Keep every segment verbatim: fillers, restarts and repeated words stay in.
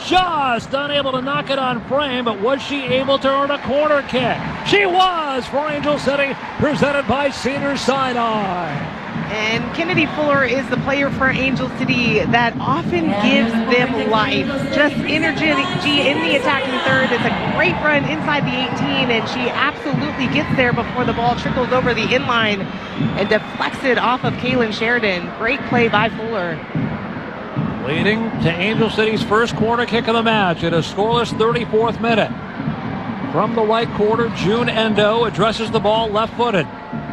just unable to knock it on frame, but was she able to earn a corner kick? She was for Angel City, presented by Cedars-Sinai. And Kennedy Fuller is the player for Angel City that often gives them life. Just energy in the attacking third. It's a great run inside the eighteen, and she absolutely gets there before the ball trickles over the inline and deflects it off of Kaylin Sheridan. Great play by Fuller. Leading to Angel City's first corner kick of the match at a scoreless thirty-fourth minute. From the right quarter, June Endo addresses the ball left-footed.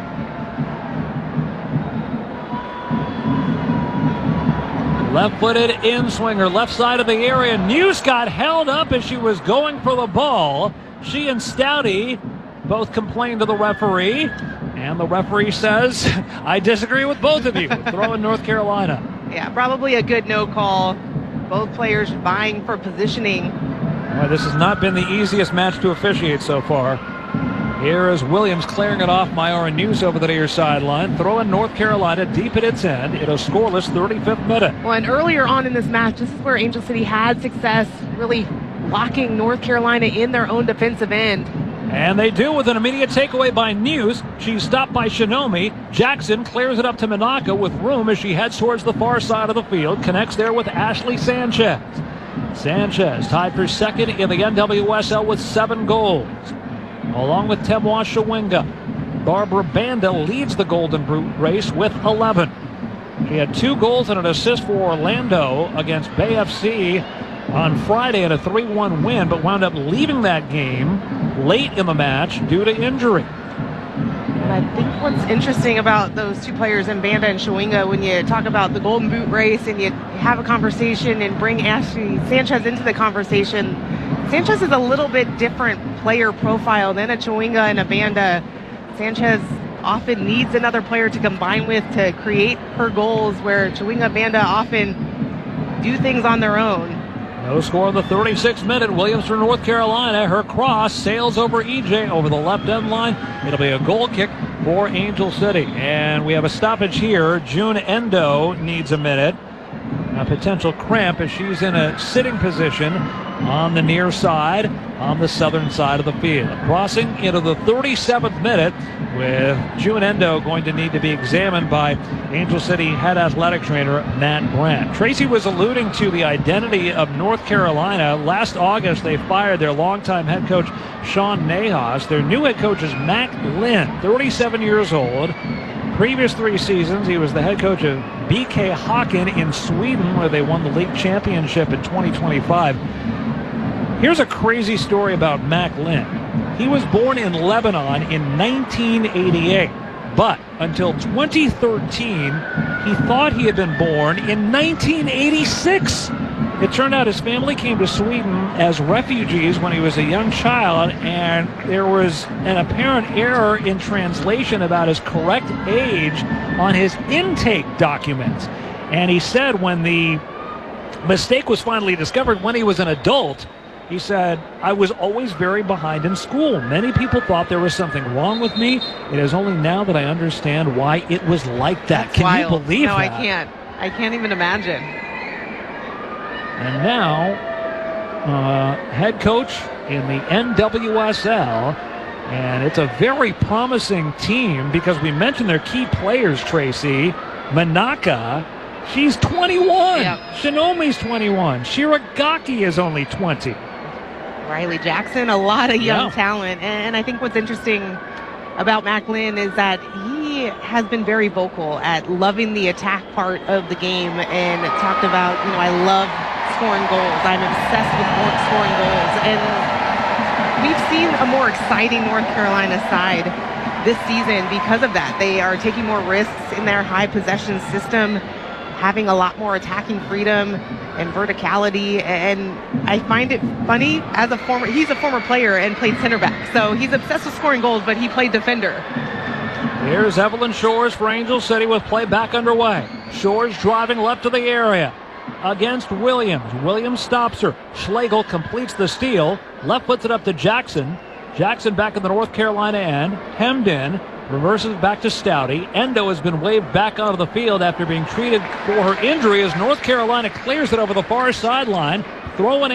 Left-footed in-swinger, left side of the area. News got held up as she was going for the ball. She and Stouty both complained to the referee, and the referee says, I disagree with both of you. Throw in North Carolina. Yeah, probably a good no call. Both players vying for positioning. Well, this has not been the easiest match to officiate so far. Here is Williams clearing it off Myara News over the near sideline. Throwing North Carolina deep at its end in a scoreless thirty-fifth minute. Well, and earlier on in this match, this is where Angel City had success really locking North Carolina in their own defensive end. And they do with an immediate takeaway by News. She's stopped by Shinomi. Jackson clears it up to Minaka with room as she heads towards the far side of the field. Connects there with Ashley Sanchez. Sanchez tied for second in the N W S L with seven goals. Along with Temwa Shawinga, Barbara Banda leads the Golden Boot race with eleven. She had two goals and an assist for Orlando against Bay F C on Friday in a three one win, but wound up leaving that game late in the match due to injury. I think what's interesting about those two players, in Banda and Shawinga, when you talk about the Golden Boot race and you have a conversation and bring Ashley Sanchez into the conversation, Sanchez is a little bit different player profile than a Chawinga and a Banda. Sanchez often needs another player to combine with to create her goals, where Chawinga and Banda often do things on their own. No score in the thirty-sixth minute. Williams for North Carolina. Her cross sails over E J over the left end line. It'll be a goal kick for Angel City. And we have a stoppage here. June Endo needs a minute. A potential cramp as she's in a sitting position on the near side, on the southern side of the field. Crossing into the thirty-seventh minute, with June Endo going to need to be examined by Angel City head athletic trainer Matt Brandt. Tracy was alluding to the identity of North Carolina. Last August, they fired their longtime head coach, Sean Nahas. Their new head coach is Mac Lynn, thirty-seven years old. Previous three seasons, he was the head coach of B K Häcken in Sweden, where they won the league championship in twenty twenty-five. Here's a crazy story about Mac Lynn. He was born in Lebanon in nineteen eighty-eight, but until twenty thirteen, he thought he had been born in nineteen eighty-six. It turned out his family came to Sweden as refugees when he was a young child, and there was an apparent error in translation about his correct age on his intake documents. And he said when the mistake was finally discovered when he was an adult, he said, I was always very behind in school. Many people thought there was something wrong with me. It is only now that I understand why it was like that. That's Can wild. you believe no, that? No, I can't. I can't even imagine. And now, uh, head coach in the N W S L, and it's a very promising team because we mentioned their key players, Tracy. Minaka, she's twenty-one. Yep. Shinomi's twenty-one. Shiragaki is only twenty. Riley Jackson, a lot of young yeah. talent. And I think what's interesting about Mac Lynn is that he has been very vocal at loving the attack part of the game and talked about, you know, I love scoring goals. I'm obsessed with scoring goals. And we've seen a more exciting North Carolina side this season because of that. They are taking more risks in their high possession system, having a lot more attacking freedom and verticality. And I find it funny, as a former, he's a former player and played center back. So he's obsessed with scoring goals, but he played defender. Here's Evelyn Shores for Angel City with play back underway. Shores driving left of the area against Williams. Williams stops her. Schlegel completes the steal. Left puts it up to Jackson. Jackson back in the North Carolina end. Hemmed in. Reverses back to Stouty. Endo has been waved back onto the field after being treated for her injury as North Carolina clears it over the far sideline. Throwing